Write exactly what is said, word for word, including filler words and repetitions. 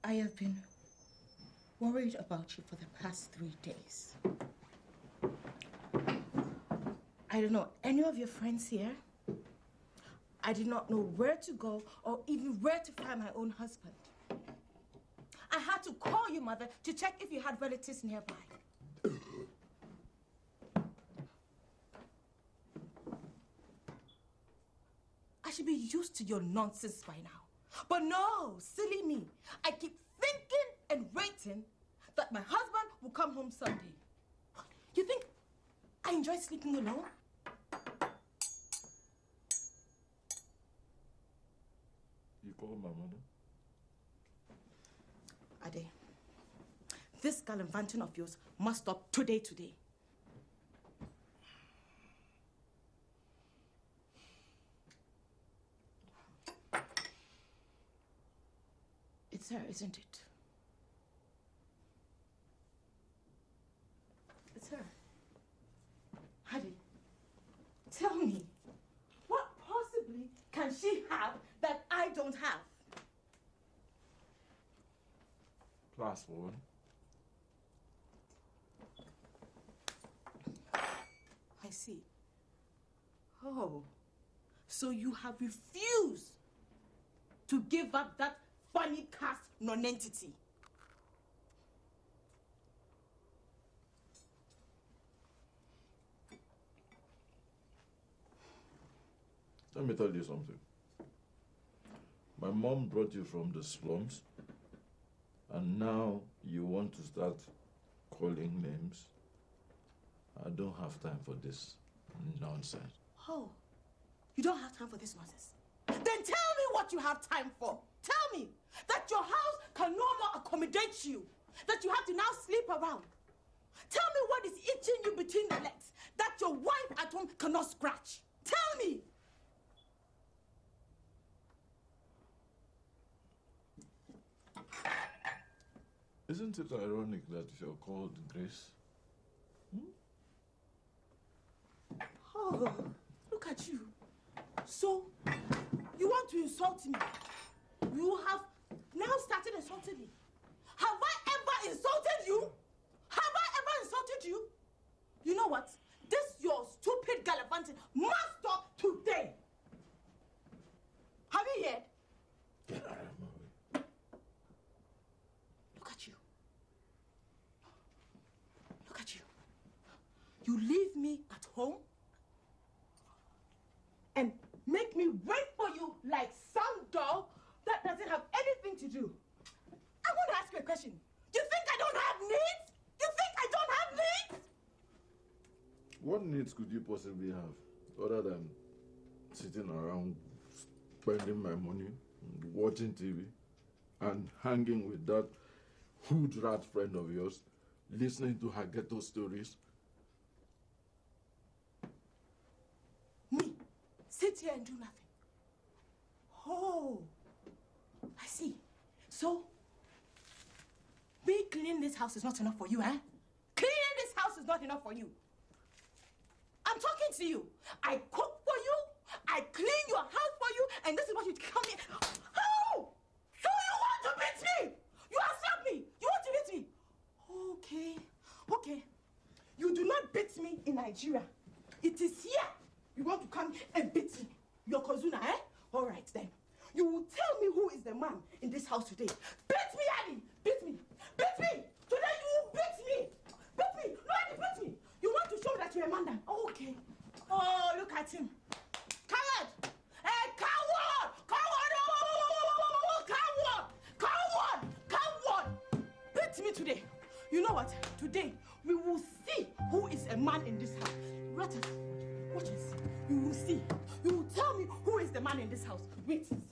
I have been worried about you for the past three days. I don't know any of your friends here. I did not know where to go or even where to find my own husband. I had to call you, Mother, to check if you had relatives nearby. I should be used to your nonsense by now. But no, silly me. I keep thinking and waiting that my husband will come home someday. You think I enjoy sleeping alone? You call my mother? Ade, this gallivanting of yours must stop today, today. It's her, isn't it? It's her. Ade, tell me, what possibly can she have that I don't have? Class one. I see. Oh, so you have refused to give up that funny cast non-entity. Let me tell you something. My mom brought you from the slums, and now you want to start calling names. I don't have time for this nonsense. Oh, you don't have time for this nonsense? Then tell me what you have time for. Tell me that your house can no more accommodate you, that you have to now sleep around. Tell me what is itching you between the legs, that your wife at home cannot scratch. Tell me. Isn't it ironic that you're called Grace? Hmm? Oh, look at you. So, you want to insult me? You have now started insulting me. Have I ever insulted you? Have I ever insulted you? You know what? This your stupid gallivanting must stop today. Have you heard? Get out of my way. Look at you. Look at you. You leave me at home and make me wait for you like some doll that doesn't have anything to do. I want to ask you a question. You think I don't have needs? You think I don't have needs? What needs could you possibly have other than sitting around spending my money, watching T V, and hanging with that hood rat friend of yours, listening to her ghetto stories? Me? Sit here and do nothing? Oh, I see. So, me cleaning this house is not enough for you, eh? Cleaning this house is not enough for you. I'm talking to you. I cook for you, I clean your house for you, and this is what you come here. Oh! So you want to beat me? You assault me? You want to beat me? Okay, okay. You do not beat me in Nigeria. It is here you want to come and beat me. Your Kozuna, eh? All right then. You will tell me who is the man in this house today. Beat me, Adi! Beat me! Beat me! Today you will beat me! Beat me! No, Adi, beat me! You want to show me that you're a man then? Okay. Oh, look at him. Coward! Hey, coward! Coward! Oh, coward! Coward! Coward! Beat me today. You know what? Today, we will see who is a man in this house. Watch us. Watch us. You will see. You will tell me who is the man in this house. Wait.